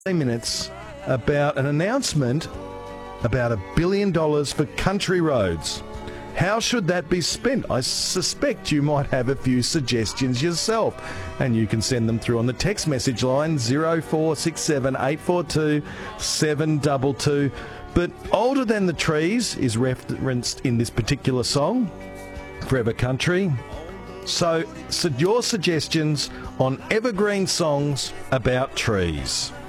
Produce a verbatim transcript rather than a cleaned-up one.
minutes about an announcement about a billion dollars for country roads. How should that be spent? I suspect you might have a few suggestions yourself, and you can send them through on the text message line zero four six seven eight four two seven two two. But Older Than the Trees is referenced in this particular song, Forever Country. So, so your suggestions on evergreen songs about trees.